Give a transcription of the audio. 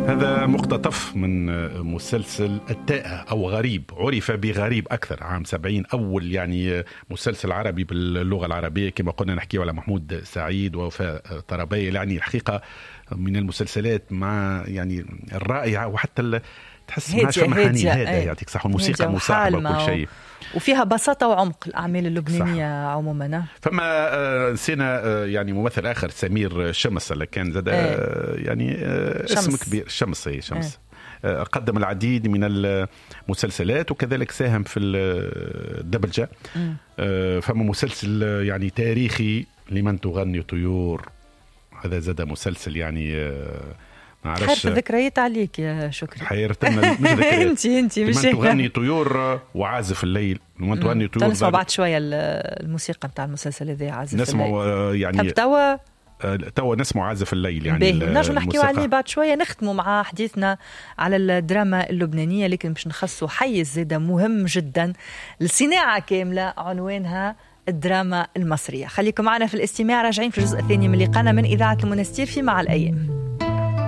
هذا مقتطف من مسلسل التائه أو غريب، عرف بغريب أكثر عام 70، أول يعني مسلسل عربي باللغة العربية. كما قلنا نحكي على محمود سعيد ووفاء طرابيل، يعني الحقيقة من المسلسلات مع يعني الرائعة، وحتى تحس ما شو محاني هذا يعطيك صح، الموسيقى مصاحبة وكل شيء، وفيها بساطة وعمق الأعمال اللبنانية عموما. فما نسينا يعني ممثل آخر سمير شمس اللي كان زاد يعني اسم كبير، شمس قدم العديد من المسلسلات وكذلك ساهم في الدبلجة. فما مسلسل يعني تاريخي لمن تغني طيور، هذا زاد مسلسل يعني حرف ذكريات عليك يا شكري، حيرتنا مش ذكريات انت مش من تغني طيور وعازف الليل، من تغني طيور. نسمع بعد شوية الموسيقى بتاع المسلسل هذا عازف نسمع الليل. يعني توا نسمع عازف الليل يعني نرجع نحكي عليه بعد شوية. نختموا مع حديثنا على الدراما اللبنانية، لكن مش نخصوا حيز زيادة مهم جدا، الصناعة كاملة عنوانها الدراما المصرية. خليكم معنا في الاستماع، راجعين في الجزء الثاني من لقاءنا من إذاعة المنستير في مع الأيام.